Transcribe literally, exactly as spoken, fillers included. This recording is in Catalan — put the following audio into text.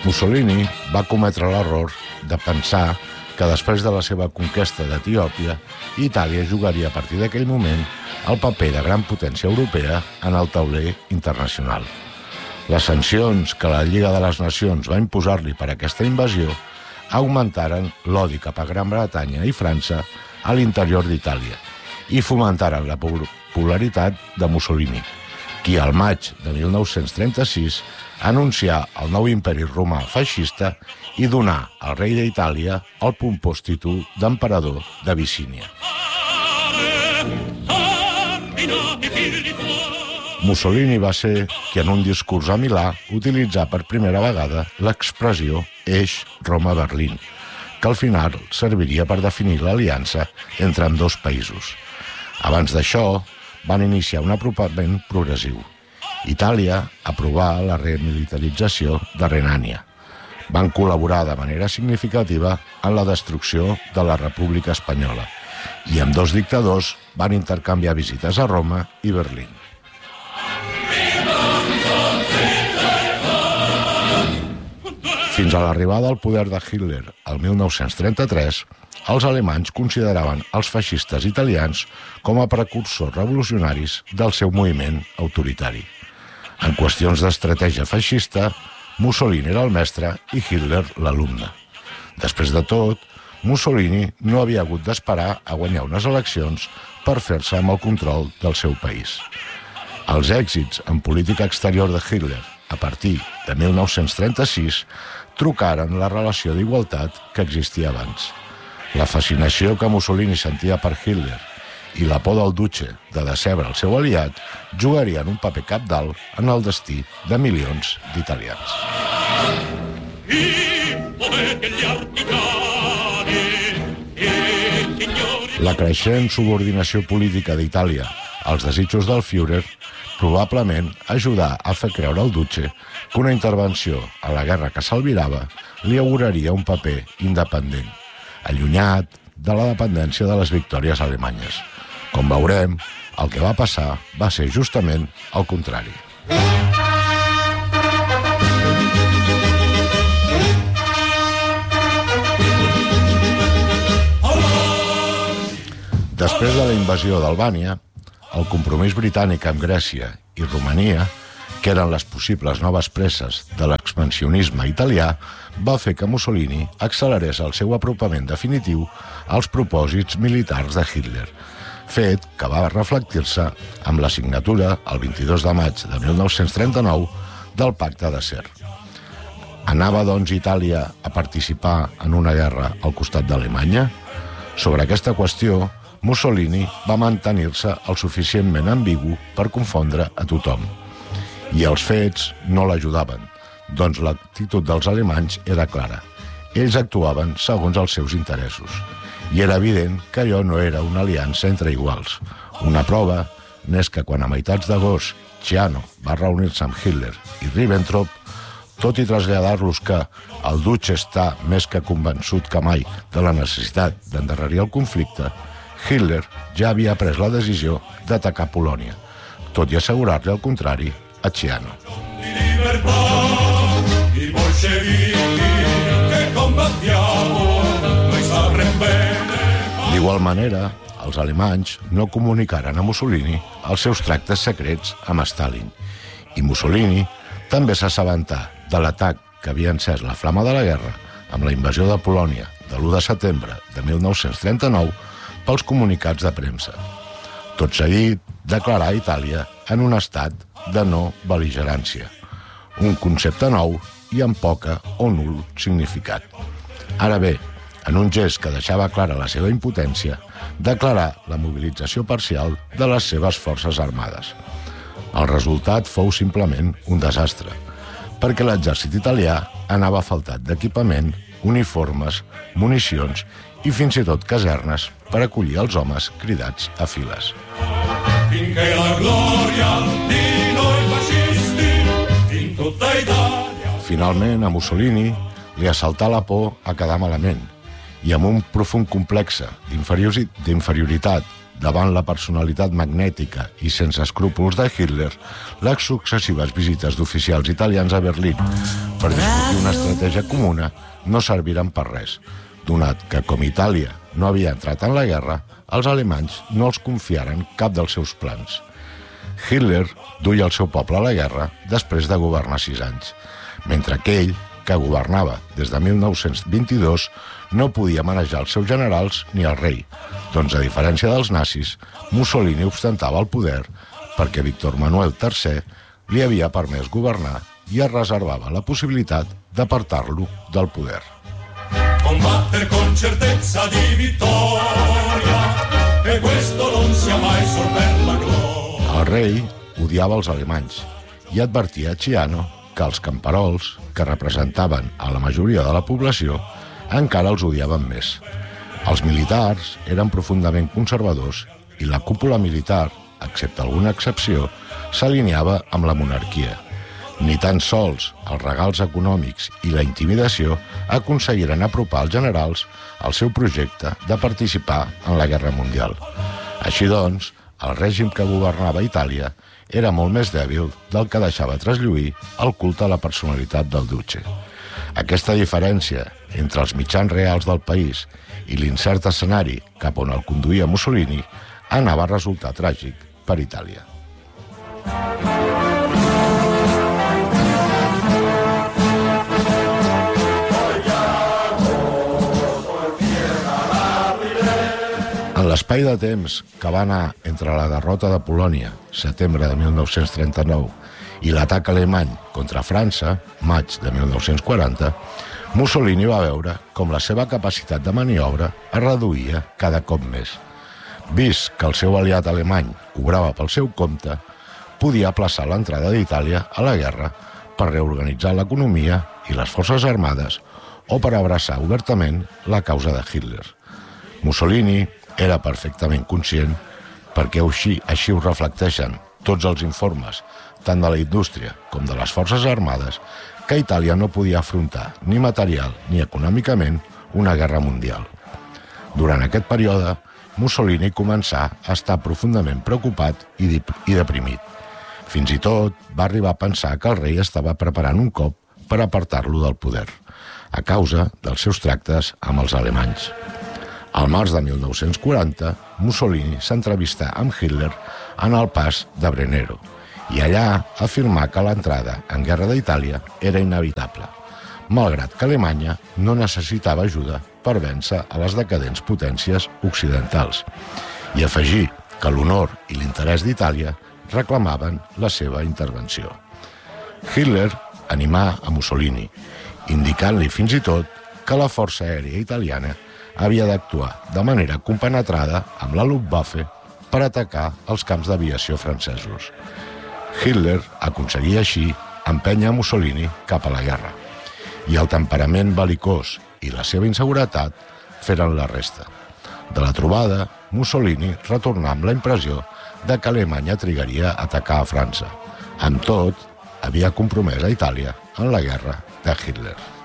Mussolini va cometre l'error de pensar que després de la seva conquesta d'Etiòpia, Itàlia jugaria a partir d'aquell moment el paper de gran potència europea en el tauler internacional. Les sancions que la Lliga de les Nacions va imposar-li per aquesta invasió augmentaren l'odi cap a Gran Bretanya i França a l'interior d'Itàlia i fomentaren la popularitat de Mussolini, qui al maig de mil nou-cents trenta-sis anuncià el nou imperi romà feixista i donà al rei d'Itàlia el pompós títol d'emperador d'Abissínia. Mussolini va ser qui en un discurs a Milà utilitzà per primera vegada l'expressió eix Roma-Berlín, que al final serviria per definir l'aliança entre ambdós països. Abans d'això, van iniciar un apropament progressiu. Itàlia aprovà la remilitarització de Renània. Van col·laborar de manera significativa en la destrucció de la República Espanyola i ambdós dictadors van intercanviar visites a Roma i Berlín. Fins a l'arribada al poder de Hitler el mil nou-cents trenta-tres, els alemanys consideraven els feixistes italians com a precursors revolucionaris del seu moviment autoritari. En qüestions d'estratègia feixista, Mussolini era el mestre i Hitler l'alumne. Després de tot, Mussolini no havia hagut d'esperar a guanyar unes eleccions per fer-se amb el control del seu país. Els èxits en política exterior de Hitler a partir de mil nou-cents trenta-sis trucaren la relació d'igualtat que existia abans. La fascinació que Mussolini sentia per Hitler i la por del Duce de decebre el seu aliat jugarien un paper cabdal en el destí de milions d'italians. La creixent subordinació política d'Itàlia als desitjos del Führer probablement ajudà a fer creure al Duce que una intervenció a la guerra que s'albirava li auguraria un paper independent, allunyat de la dependència de les victòries alemanyes. Com veurem, el que va passar va ser justament el contrari. Després de la invasió d'Albània, el compromís britànic amb Grècia i Romania, que eren les possibles noves preses de l'expansionisme italià, va fer que Mussolini accelerés el seu apropament definitiu als propòsits militars de Hitler, fet que va reflectir-se amb la signatura, el vint-i-dos de maig de mil nou-cents trenta-nou, del Pacte d'Acer. Anava, doncs, Itàlia a participar en una guerra al costat d'Alemanya? Sobre aquesta qüestió, Mussolini va mantenir-se el suficientment ambigu per confondre a tothom. I els fets no l'ajudaven, doncs l'actitud dels alemanys era clara. Ells actuaven segons els seus interessos. I era evident que allò no era una aliança entre iguals. Una prova n'és que quan a meitats d'agost Ciano va reunir-se amb Hitler i Ribbentrop, tot i traslladar-los que el Duce està més que convençut que mai de la necessitat d'endarrerir el conflicte, Hitler ja havia pres la decisió d'atacar Polònia, tot i assegurar-li el contrari a Ciano. D'igual manera, els alemanys no comunicaren a Mussolini els seus tractes secrets amb Stalin, i Mussolini també s'assabentà de l'atac que havia encès la flama de la guerra amb la invasió de Polònia de l'u de setembre de mil nou-cents trenta-nou pels comunicats de premsa. Tot seguit, declarar Itàlia en un estat de no bel·ligerància, un concepte nou i amb poca o nul significat. Ara bé, en un gest que deixava clara la seva impotència, declarar la mobilització parcial de les seves forces armades. El resultat fou simplement un desastre, perquè l'exèrcit italià anava faltat d'equipament, uniformes, municions i fins i tot casernes per acollir els homes cridats a files. Finalment, a Mussolini li assaltà la por a quedar malament i amb un profund complexe d'inferioritat davant la personalitat magnètica i sense escrúpols de Hitler, les successives visites d'oficials italians a Berlín per discutir una estratègia comuna no serviren per res, donat que, com Itàlia no havia entrat en la guerra, els alemanys no els confiaren cap dels seus plans. Hitler duia el seu poble a la guerra després de governar sis anys, mentre que ell, que governava des de mil nou-cents vint-i-dos, no podia manejar els seus generals ni el rei, doncs, a diferència dels nazis, Mussolini ostentava el poder perquè Víctor Manuel tercer li havia permès governar i es reservava la possibilitat d'apartar-lo del poder. Combattere con certezza di vittoria e questo non sia mai sol per la gloria. El rei odiava els alemanys i advertia a Ciano que els camperols, que representaven a la majoria de la població, encara els odiaven més. Els militars eren profundament conservadors i la cúpula militar, excepte alguna excepció, s'alineava amb la monarquia. Ni tan sols els regals econòmics i la intimidació aconseguiren apropar els generals al seu projecte de participar en la Guerra Mundial. Així doncs, el règim que governava Itàlia era molt més dèbil del que deixava traslluir el culte a la personalitat del Duce. Aquesta diferència entre els mitjans reals del país i l'incert escenari cap on el conduïa Mussolini anava a resultar tràgic per Itàlia. En l'espai de temps que va anar entre la derrota de Polònia, setembre de mil nou-cents trenta-nou, i l'atac alemany contra França, maig de mil nou-cents quaranta, Mussolini va veure com la seva capacitat de maniobra es reduïa cada cop més. Vist que el seu aliat alemany obrava pel seu compte, podia aplaçar l'entrada d'Itàlia a la guerra per reorganitzar l'economia i les forces armades o per abraçar obertament la causa de Hitler. Mussolini era perfectament conscient, perquè així, així ho reflecteixen tots els informes, tant de la indústria com de les forces armades, que Itàlia no podia afrontar ni material ni econòmicament una guerra mundial. Durant aquest període, Mussolini començà a estar profundament preocupat i, i deprimit. Fins i tot va arribar a pensar que el rei estava preparant un cop per apartar-lo del poder, a causa dels seus tractes amb els alemanys. Al març de mil nou-cents quaranta, Mussolini s'entrevistà amb Hitler en el pas de Brennero i allà afirmà que l'entrada en guerra d'Itàlia era inevitable, malgrat que Alemanya no necessitava ajuda per vèncer a les decadents potències occidentals, i afegí que l'honor i l'interès d'Itàlia reclamaven la seva intervenció. Hitler animà a Mussolini, indicant-li fins i tot que la força aèria italiana havia d'actuar de manera compenetrada amb la Luftwaffe per atacar els camps d'aviació francesos. Hitler aconseguia així empènyer Mussolini cap a la guerra, i el temperament belicós i la seva inseguretat feren la resta. De la trobada, Mussolini retornà amb la impressió de que Alemanya trigaria a atacar a França. Amb tot, havia compromès a Itàlia en la guerra de Hitler.